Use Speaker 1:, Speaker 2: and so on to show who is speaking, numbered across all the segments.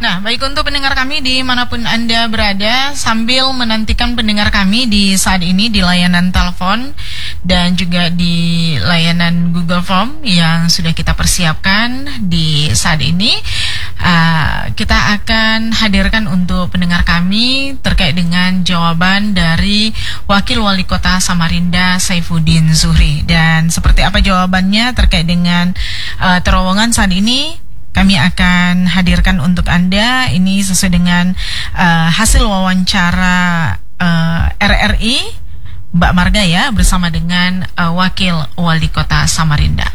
Speaker 1: Baiklah, baik untuk pendengar kami dimanapun Anda berada, sambil menantikan pendengar kami di saat ini di layanan telepon dan juga di layanan Google Form yang sudah kita persiapkan di saat ini, kita akan hadirkan untuk pendengar kami terkait dengan jawaban dari Wakil Wali Kota Samarinda Saifuddin Zuhri. Dan seperti apa jawabannya terkait dengan terowongan saat ini, kami akan hadirkan untuk Anda. Ini sesuai dengan hasil wawancara RRI Mbak Marga ya, bersama dengan Wakil Wali Kota Samarinda.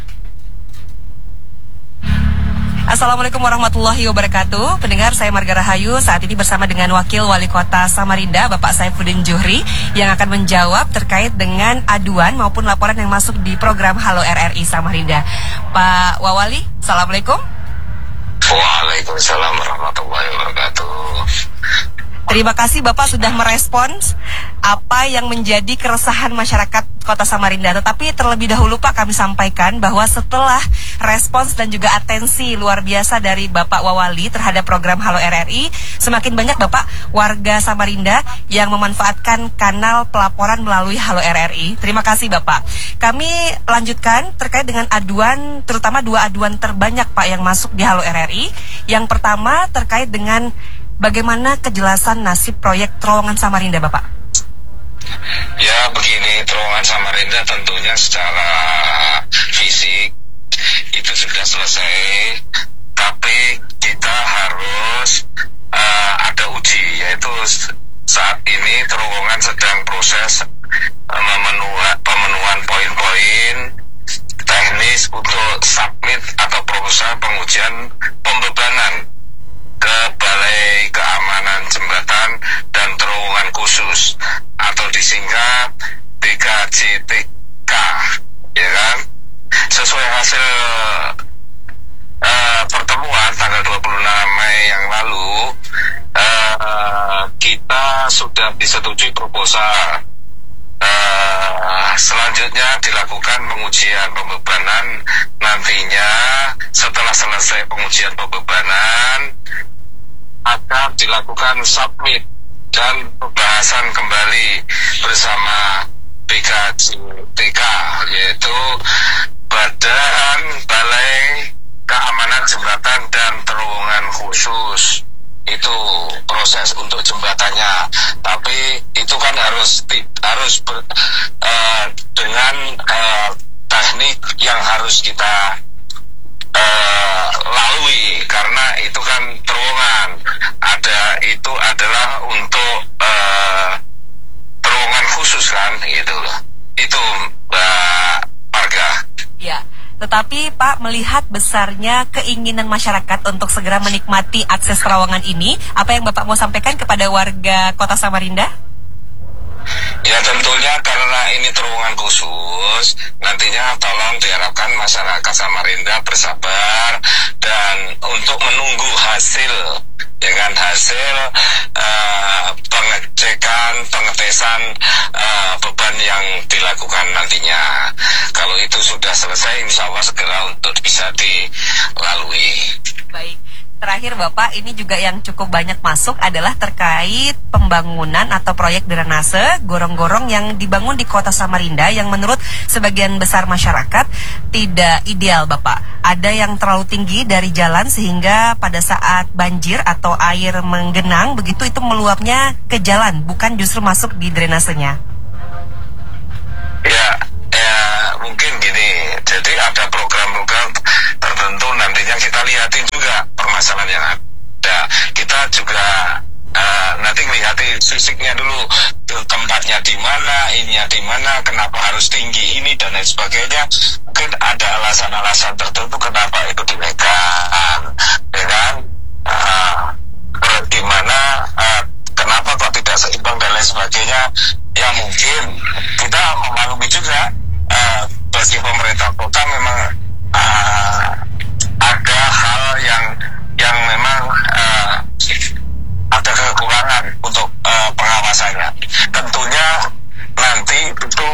Speaker 2: Assalamualaikum warahmatullahi wabarakatuh. Pendengar, saya Marga Rahayu saat ini bersama dengan Wakil Wali Kota Samarinda, Bapak Saifuddin Zuhri, yang akan menjawab terkait dengan aduan maupun laporan yang masuk di program Halo RRI Samarinda. Pak Wawali, Assalamualaikum.
Speaker 3: Waalaikumsalam warahmatullahi wabarakatuh.
Speaker 2: Terima kasih Bapak sudah merespons apa yang menjadi keresahan masyarakat Kota Samarinda. Tetapi terlebih dahulu Pak, kami sampaikan bahwa setelah respons dan juga atensi luar biasa dari Bapak Wawali terhadap program Halo RRI, semakin banyak Bapak warga Samarinda yang memanfaatkan kanal pelaporan melalui Halo RRI. Terima kasih Bapak. Kami lanjutkan terkait dengan aduan, terutama dua aduan terbanyak Pak yang masuk di Halo RRI. Yang pertama terkait dengan bagaimana kejelasan nasib proyek terowongan Samarinda, Bapak?
Speaker 3: Ya begini, terowongan Samarinda tentunya secara fisik itu sudah selesai, tapi kita harus ada uji, yaitu saat ini terowongan sedang proses pemenuhan poin-poin teknis untuk submit atau proposal pengujian pembebanan ke Balai Keamanan Jembatan dan Terowongan Khusus atau disingkat BKJTK, ya kan? Sesuai hasil pertemuan tanggal 26 Mei yang lalu, kita sudah disetujui proposal. Selanjutnya dilakukan pengujian pembebanan. Nantinya setelah selesai pengujian pembebanan akan dilakukan submit dan pembahasan kembali bersama BKJTK, yaitu Badan Balai Keamanan Jembatan dan Terowongan Khusus. Itu proses untuk jembatannya, tapi itu kan harus dengan teknik yang harus kita lalui, karena itu kan terowongan. Itu adalah untuk terowongan khusus kan, gitu loh. Itu Mbak Marga. Ya.
Speaker 2: Tetapi Pak, melihat besarnya keinginan masyarakat untuk segera menikmati akses terowongan ini, apa yang Bapak mau sampaikan kepada warga Kota Samarinda?
Speaker 3: Ya tentunya karena ini terowongan khusus, nantinya tolong diharapkan masyarakat Samarinda bersabar dan untuk menunggu hasil, dengan hasil pengecekan, pengetesan beban yang dilakukan nantinya. Kalau itu sudah selesai, insya Allah segera untuk bisa dilalui.
Speaker 2: Baik. Terakhir Bapak, ini juga yang cukup banyak masuk adalah terkait pembangunan atau proyek drainase gorong-gorong yang dibangun di Kota Samarinda yang menurut sebagian besar masyarakat tidak ideal Bapak. Ada yang terlalu tinggi dari jalan sehingga pada saat banjir atau air menggenang begitu itu meluapnya ke jalan, bukan justru masuk di drainasenya.
Speaker 3: Ya mungkin gini, jadi ada program-program tertentu nantinya kita lihatin juga permasalahan yang ada. Kita juga nanti ngelihatin fisiknya dulu, tempatnya di mana, ininya di mana, kenapa harus tinggi ini dan lain sebagainya. Mungkin ada alasan-alasan tertentu kenapa itu dinaikkan, ya kan? Gimana, kenapa kok tidak seimbang dan lain sebagainya. Ya mungkin kita memaklumi juga bagi pemerintah kota memang ada hal yang memang ada kekurangan untuk pengawasannya. Tentunya nanti itu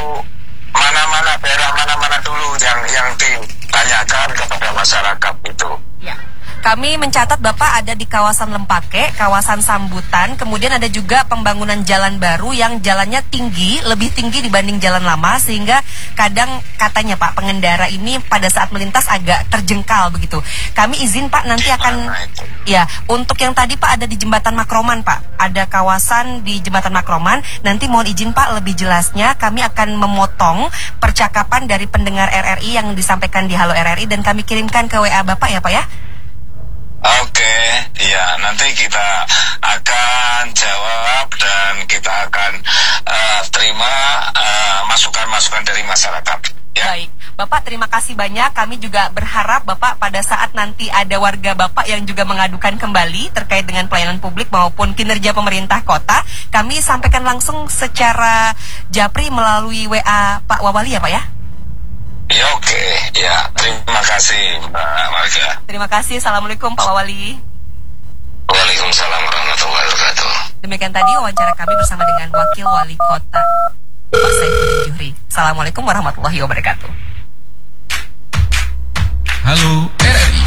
Speaker 3: daerah mana-mana dulu yang ditanyakan kepada masyarakat itu.
Speaker 2: Ya. Kami mencatat Bapak ada di kawasan Lempake, kawasan Sambutan, kemudian ada juga pembangunan jalan baru yang jalannya tinggi, lebih tinggi dibanding jalan lama, sehingga kadang katanya Pak, pengendara ini pada saat melintas agak terjengkal begitu. Kami izin Pak nanti akan, ya, untuk yang tadi Pak ada di Jembatan Makroman Pak, ada kawasan di Jembatan Makroman, nanti mohon izin Pak lebih jelasnya kami akan memotong percakapan dari pendengar RRI yang disampaikan di Halo RRI dan kami kirimkan ke WA Bapak ya Pak ya.
Speaker 3: Oke, ya nanti kita akan jawab dan kita akan terima masukan-masukan dari masyarakat. Ya.
Speaker 2: Baik, Bapak terima kasih banyak. Kami juga berharap Bapak pada saat nanti ada warga Bapak yang juga mengadukan kembali terkait dengan pelayanan publik maupun kinerja pemerintah kota, kami sampaikan langsung secara japri melalui WA Pak Wawali ya Pak ya.
Speaker 3: Ya oke, ya terima kasih Mbak Marga.
Speaker 2: Terima kasih, Assalamualaikum Pak Wawali.
Speaker 3: Waalaikumsalam warahmatullahi wabarakatuh.
Speaker 2: Demikian tadi wawancara kami bersama dengan Wakil Wali Kota Pak Saifuddin Juhri. Assalamualaikum warahmatullahi wabarakatuh.
Speaker 4: Halo RRI.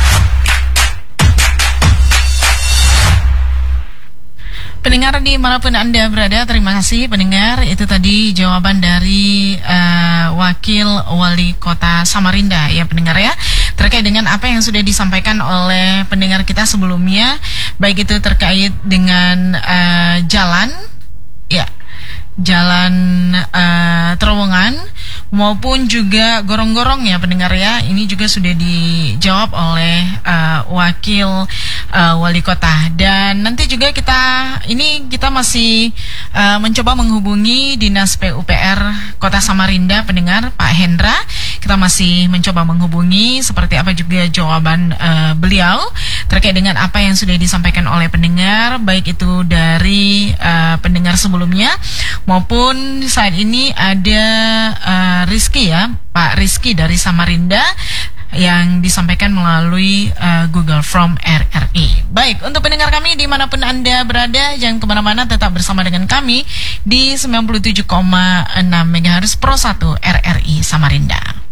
Speaker 1: Pendengar dimanapun Anda berada, terima kasih pendengar. Itu tadi jawaban dari Wakil Wali Kota Samarinda ya pendengar ya, terkait dengan apa yang sudah disampaikan oleh pendengar kita sebelumnya, baik itu terkait dengan jalan ya, jalan terowongan maupun juga gorong-gorong ya pendengar ya. Ini juga sudah dijawab oleh Wakil Wali Kota. Dan nanti juga kita masih mencoba menghubungi Dinas PUPR Kota Samarinda pendengar, Pak Hendra. Kita masih mencoba menghubungi seperti apa juga jawaban beliau terkait dengan apa yang sudah disampaikan oleh pendengar, baik itu dari pendengar sebelumnya maupun saat ini ada Rizky ya, Pak Rizky dari Samarinda yang disampaikan melalui Google Form RRI. Baik, untuk pendengar kami dimanapun Anda berada, jangan kemana-mana, tetap bersama dengan kami di 97,6 MHz Pro 1 RRI Samarinda.